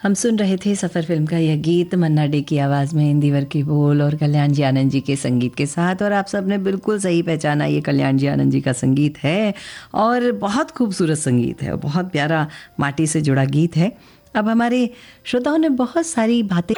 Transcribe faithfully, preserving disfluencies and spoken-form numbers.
हम सुन रहे थे सफ़र फिल्म का यह गीत मन्ना डे की आवाज़ में इंदिवर के बोल और कल्याण जी आनंद जी के संगीत के साथ। और आप सब ने बिल्कुल सही पहचाना, ये कल्याण जी आनंद जी का संगीत है और बहुत खूबसूरत संगीत है, बहुत प्यारा माटी से जुड़ा गीत है। अब हमारे श्रोताओं ने बहुत सारी बातें